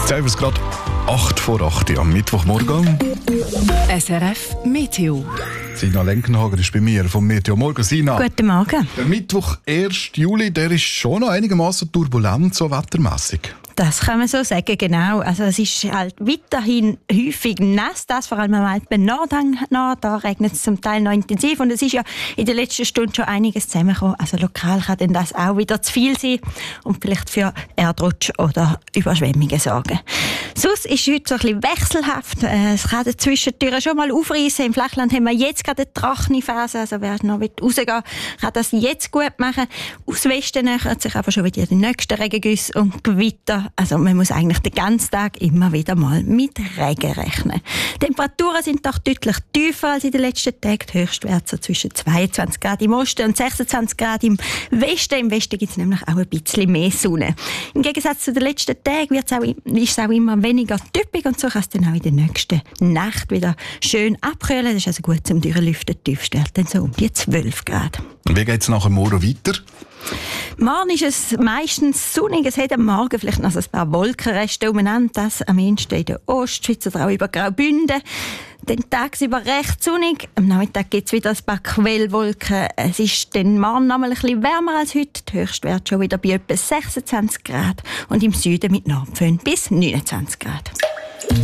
Jetzt haben wir es gerade 8 vor 8 am Mittwochmorgen. SRF Meteo. Sina Lenkenhager ist bei mir vom Meteo. Morgen, Sina. Guten Morgen. Der Mittwoch, 1. Juli, der ist schon noch einigermaßen turbulent, so wettermässig. Das kann man so sagen, genau. Also es ist halt weiterhin häufig nass, das vor allem am Alpen Nordhang. Da regnet es zum Teil noch intensiv und es ist ja in den letzten Stunden schon einiges zusammengekommen. Also lokal kann dann das auch wieder zu viel sein und vielleicht für Erdrutsch oder Überschwemmungen sorgen. Sonst ist heute so ein bisschen wechselhaft. Es kann dazwischen schon mal aufreißen. Im Flachland haben wir jetzt gerade eine trockene Phase. Also wer noch rausgehen will, kann das jetzt gut machen. Aus Westen nähert sich aber schon wieder die nächsten Regengüsse und Gewitter. Also man muss eigentlich den ganzen Tag immer wieder mal mit Regen rechnen. Die Temperaturen sind doch deutlich tiefer als in den letzten Tagen. Die Höchstwerte so zwischen 22 Grad im Osten und 26 Grad im Westen. Im Westen gibt es nämlich auch ein bisschen mehr Sonne. Im Gegensatz zu den letzten Tagen ist es auch immer weniger typisch und so kann es dann auch in der nächsten Nacht wieder schön abkühlen. Das ist also gut zum Durchlüften. Die Tiefstwerte dann so um die 12 Grad. Wie geht es nachher morgen weiter? Morgen ist es meistens sonnig. Es hat am Morgen vielleicht noch ein paar Wolkenreste umeinander. Das am ehesten in der Ostschweiz oder auch über Graubünden. Den tagsüber recht sonnig. Am Nachmittag gibt es wieder ein paar Quellwolken. Es ist dann morgen noch mal ein bisschen wärmer als heute. Die Höchstwerte schon wieder bei etwa 26 Grad. Und im Süden mit Nordföhn bis 29 Grad.